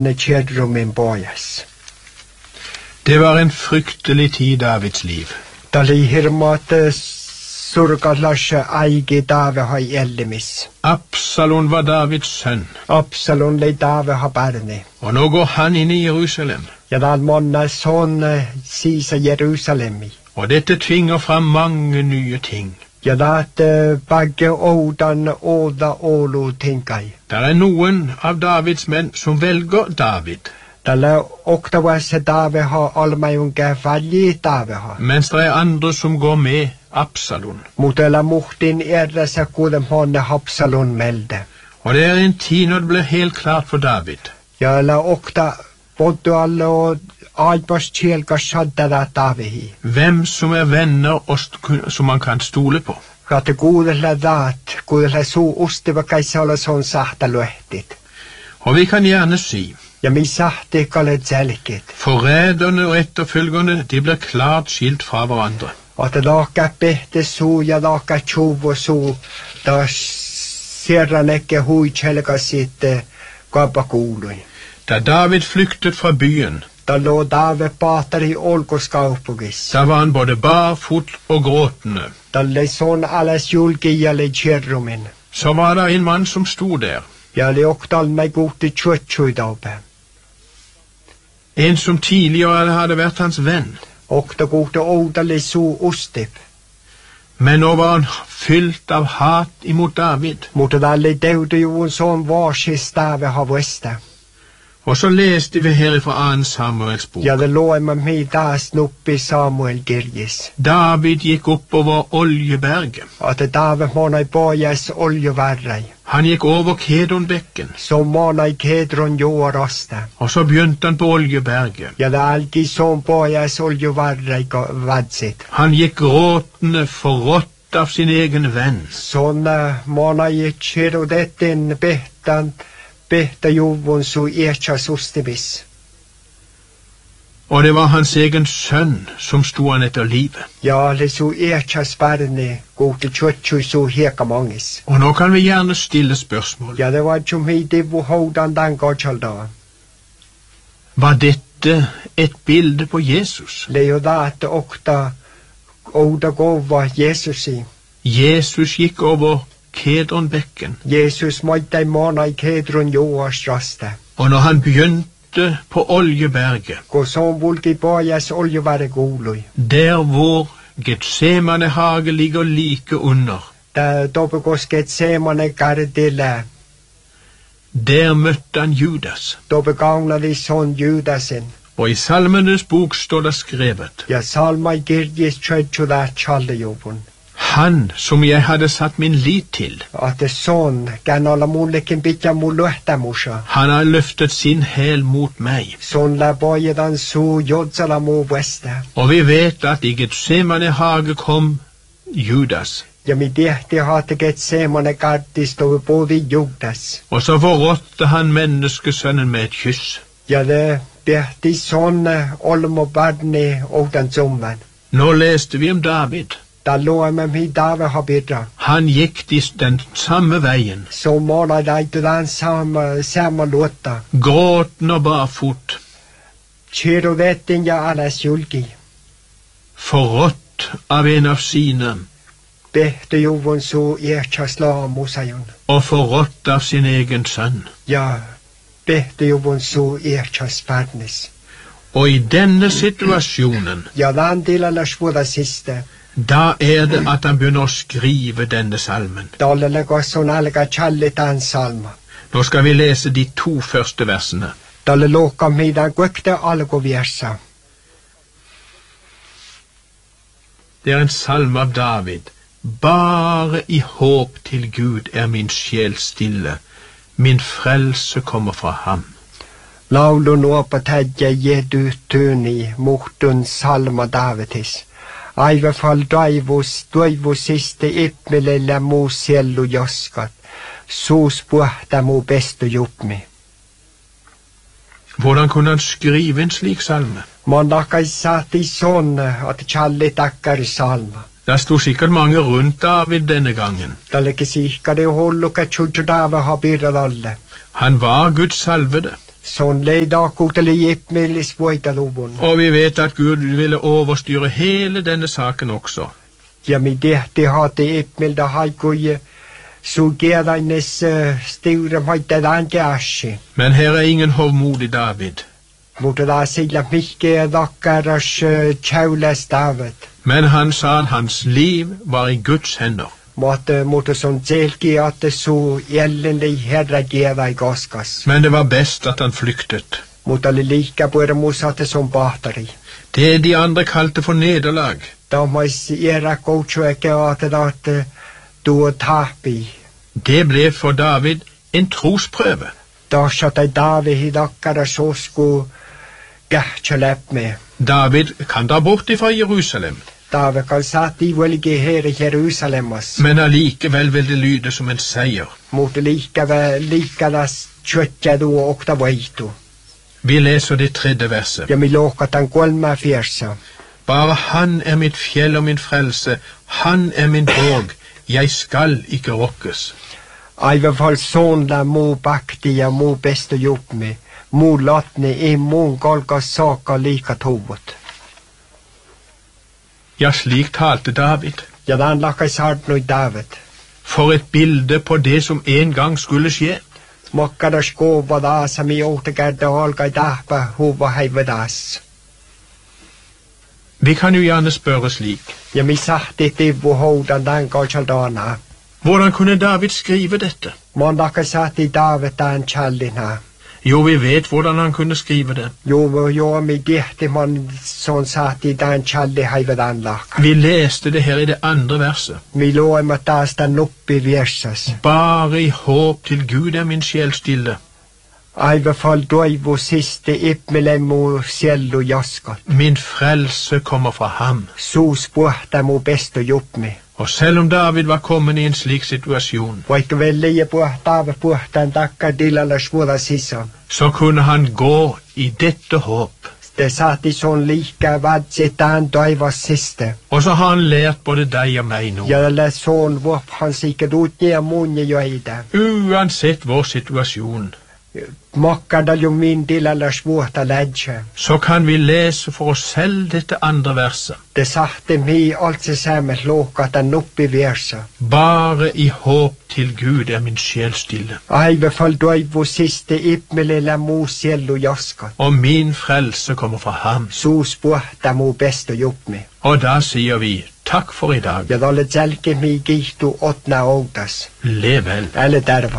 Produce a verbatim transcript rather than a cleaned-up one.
Kjedromin Bojas. Det var en fryktelig tid i Davids liv. Dali hirmate surgalasje eige David ha ellemis. Absalon var Davids sønn. Absalon le David ha barni. Og nå går han inn i Jerusalem. Ja, dal monna son sisa Jerusalem. Og dette tvinger fram mange nye ting. Ja, dat bagge ådan åda ålo tinkai. Der er noen av Davids menn som velger David. Dalla oktavase David ha almayunga valli David ha. Mens det er andre som går med Absalon. Mutella muhtin erra sa kudem honne Absalon melde. Og det er en tid når det blir helt klart for David. Ja, la okta bodde alle og Albers kjelga skjadda da David. Hvem som er venner og som man kan stole på. At det gode la dat, gode la så oste var kaisala sånn sahta løhtit. Og vi kan gjerne si. Ja, mi sahte kalle zelket. Forræderne og etterfølgerne, de blir klart skilt fra hverandre. At det laka behte så, ja laka tjov og så, da ser han ikke hui kjelga sitt gabakului. Da David flyktet fra byen, da lå David bater i olgoskaupugis. Da var han både barfot og gråtende. Da le sånn alles julgia le kjerrumin. Så var det en mann som stod der. Ja, le oktal meg gode tjøtjøy daube. En som tidligere hadde vært hans venn. Og det gode åda le så ostip. Men nå var han fylt av hat imot David. Mot det alle døde jo en sånn varsis David har veste. Og så leste vi her fra annen Samuels bok. Ja, det lå med meg da snupp i Samuel Girgis. David gikk opp over Oljeberget. At David måna i Bojas oljevarrei. Han gikk over Kedronbekken. Så måna i Kedron jo og raste. Og så begynte han på Oljeberget. Ja, det algi som Bojas oljevarrei vadsit. Han gikk gråtende forrådt av sin egen venn. Sånn måna i Kjerodetten betan Betta jovon så erkjas ostebis. Og det var hans egen sønn som stod han etter livet. Ja, det så erkjas barne, gode kjøtju så heka manges. Og nå kan vi gjerne stille spørsmål. Ja, det var jo mye det hvor hodan den gajalda. Var dette et bilde på Jesus? Det er jo da at okta oda gova Jesus i. Jesus gikk over Kedronbekken. Jesus måtte i måna i Kedron joas raste. Og når han begynte på Oljeberget, gå som vulgi Bojas oljevare golui. Der hvor Getsemane hage ligger like under. Da dobbegås Getsemane gardele. Der møtte han Judas. Dobbegagna de sånn Judasen. Og i Salmenes bok står det skrevet. Ja, salma i Girgis kjøtju da tjallejobben. Han som jeg hadde satt min lit til. At det sånn, gan alla molekin bitja moløhta morsa. Han har løftet sin hæl mot meg. Sånn la bojedan så jodsala mo veste. Og vi vet at i Getsemane hage kom Judas. Ja, mi dehti hate Getsemane gardis dove både Judas. Og så forrådte han menneskesønnen med et kyss. Ja, det dehti sånn olmo barni og den sommen. Nå leste vi om David. Da lå jeg med mig David har bedre. Han gikk den samme veien. Så måler de til den samme, samme låta. Gråten og barfot. Kjero vetten jeg alles julgi. Forrådt av en av sine. Behte jovon så erkja slam hos han. Og forrådt av sin egen sønn. Ja, behte jovon så erkja sparnes. Og i denne situasjonen. Ja, den del eller svåra siste. Da er det at han begynner å skrive denne salmen. Da legger sånn alga kjallet den salma. Nå skal vi lese de to første versene. Da låka med den gøkte algo versa. Det er en salme av David. Bare i håp til Gud er min sjel stille. Min frelse kommer fra ham. Laulu nå på tedje jedu tøni mortun salma Davidis. Aiva fall daivos, daivos siste ippmele la mo sellu jaskat. Så spuhta mo bestu jupmi. Hvordan kunne han skrive en slik salme? Man lakkai satt i sånn at kjallet akkar salma. Det stod sikkert mange rundt David denne gangen. Det er ikke sikkert det holde og at tjudju David har bedre alle. Han var Guds salvede. Sånn leida kuteli ipmelis voitaluvun. Og vi vet at Gud ville overstyre hele denne saken også. Ja mi tehti hati ipmelda haikuja sugedaines sture maitadan käsi. Men her er ingen hovmodig David. Mutta da sillä mikke dakkaras tjaulas David. Men han sa at hans liv var i Guds hender. Mutta mutta son selki at så ellende herra geva i gaskas. Men det var best at han flyktet. Mutta oli lika på musatte som bahteri. Det de andre kalte for nederlag. Da mais era coachueke at at du tapi. Det ble for David en trosprøve. Da satte David i dakkaras osku gahchalap med. David kan dra bort ifra Jerusalem. David kan satt i velge her i Jerusalemas. Men allikevel vil det lyde som en seier. Mot likevel likadas kjøtja du og okta veitu. Vi leser det tredje verset. Ja mi lokat han kolma fjersa. Bare han er mitt fjell og min frelse, han er min borg, jeg skal ikke rokkes. Aivan fall sonla mu baktia mu beste jobb med, mu latne i mun kolka saka lika tovot. Ja, slik talte David. Ja dan lakas hart noi David. For et bilde på det som en gang skulle skje. Makkadas kova da som i återgärda olga i dahpa hova heivadas. Vi kan jo gjerne spørre slik. Ja mi sahti tivu houdan dan kalchaldana. Hvordan kunne David skrive dette? Man lakas sahti David dan challina. Jo, vi vet hvordan han kunne skrive det. Jo, jo, mi dihti man sånn sahti dan challi heivadan laka. Vi leste det her i det andre verset. Mi loe matas dan uppi versas. Bare i håp til Gud er min sjel stille. Aiva fall doivu siste ipmelemu siellu jaskat. Min frelse kommer fra ham. Sus puhta mu besto jupmi. Og selv om David var kommet i en slik situasjon, Vaikka velliä puhtaava puhtaan takka dilalla svuoda sisan. så kunne han gå i dette håp. Det saati son lika vadsetaan toivas siste. Og så har han lært både deg og meg nå. Ja la son vuop han sikkert utnia munja joida. Uansett vår situasjon, Makkada jo min dilalla svuota lädje. så kan vi lese for oss selv dette andre verset. Det sahte mi altså samme lokata nuppi versa. Bare i håp til Gud er min sjel stille. Aiva fall toivu siste ipmelellä mu siellu jaskat. Og min frelse kommer fra ham. Sus puhta mu besto jupmi. Og da sier vi takk for i dag. Ja dalle tjälke mi gihtu otna outas. Lev vel. Eller derva.